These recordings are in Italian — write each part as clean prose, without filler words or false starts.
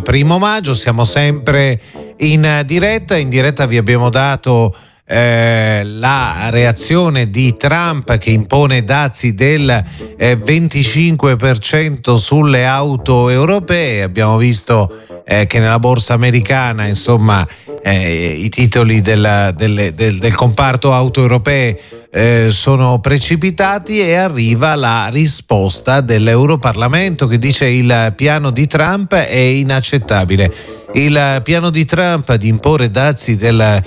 primo maggio, siamo sempre in diretta vi abbiamo dato la reazione di Trump che impone dazi del 25% sulle auto europee. Abbiamo visto che nella borsa americana i titoli del comparto auto europee sono precipitati e arriva la risposta dell'Europarlamento che dice il piano di Trump è inaccettabile. Il piano di Trump di imporre dazi del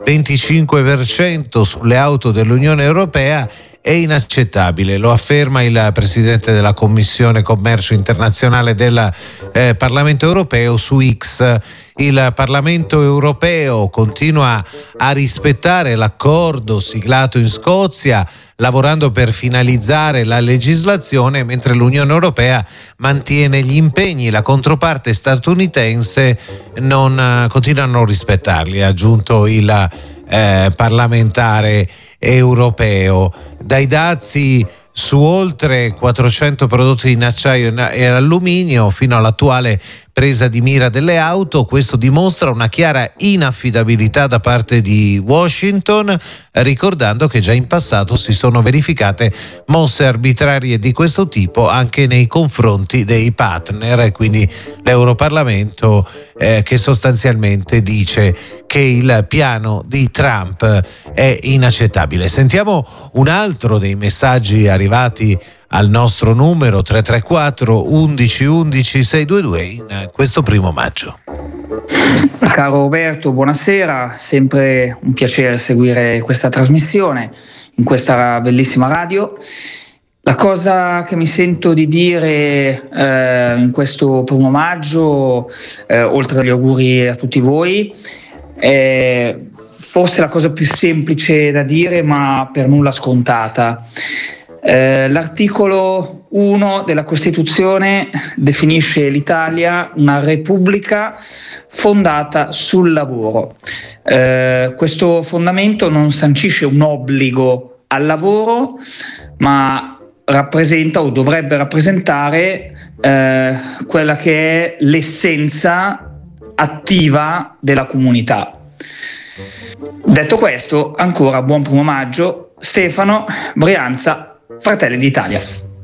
25% sulle auto dell'Unione Europea è inaccettabile, lo afferma il presidente della Commissione Commercio Internazionale del Parlamento Europeo su X. Il Parlamento Europeo continua a rispettare l'accordo siglato in Scozia, lavorando per finalizzare la legislazione, mentre l'Unione Europea mantiene gli impegni. La controparte statunitense continua a non rispettarli, ha aggiunto il parlamentare europeo. Dai dazi su oltre 400 prodotti in acciaio e alluminio fino all'attuale presa di mira delle auto, questo dimostra una chiara inaffidabilità da parte di Washington, ricordando che già in passato si sono verificate mosse arbitrarie di questo tipo anche nei confronti dei partner, e quindi l'Europarlamento che sostanzialmente dice che il piano di Trump è inaccettabile. Sentiamo un altro dei messaggi arrivati al nostro numero 334 11 11 622 in questo primo maggio. Caro Roberto, buonasera, sempre un piacere seguire questa trasmissione in questa bellissima radio. La cosa che mi sento di dire in questo primo maggio, oltre agli auguri a tutti voi, è forse la cosa più semplice da dire ma per nulla scontata. L'articolo 1 della Costituzione definisce l'Italia una repubblica fondata sul lavoro. Questo fondamento non sancisce un obbligo al lavoro, ma rappresenta o dovrebbe rappresentare quella che è l'essenza attiva della comunità. Detto questo, ancora buon primo maggio. Stefano, Brianza, Fratelli d'Italia.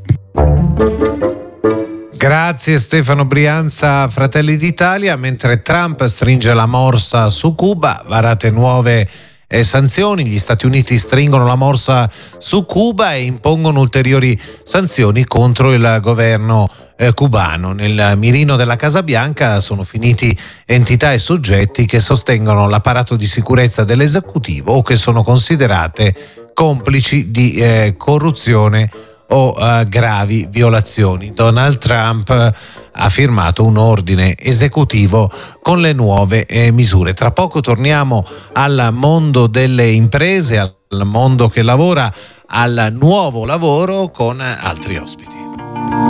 Grazie Stefano Brianza, Fratelli d'Italia. Mentre Trump stringe la morsa su Cuba, varate nuove sanzioni, gli Stati Uniti stringono la morsa su Cuba e impongono ulteriori sanzioni contro il governo cubano. Nel mirino della Casa Bianca sono finiti entità e soggetti che sostengono l'apparato di sicurezza dell'esecutivo o che sono considerate complici di corruzione o gravi violazioni. Donald Trump ha firmato un ordine esecutivo con le nuove misure. Tra poco torniamo al mondo delle imprese, al mondo che lavora, al nuovo lavoro con altri ospiti.